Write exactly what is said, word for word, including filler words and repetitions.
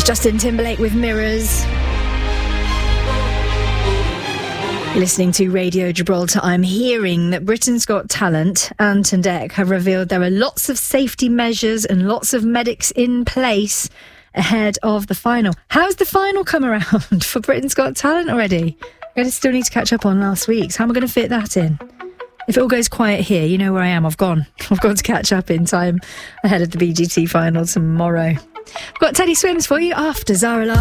Justin Timberlake with Mirrors. You're listening to Radio Gibraltar. I'm hearing that Britain's Got Talent, Ant and Dec, have revealed there are lots of safety measures and lots of medics in place ahead of the final. How's the final come around for Britain's Got Talent already? I'm going to still need to catch up on last week's. How am I going to fit that in? If it all goes quiet here, you know where I am. I've gone. I've got to catch up in time ahead of the B G T final tomorrow. I've got Teddy Swims for you after Zara Larsson.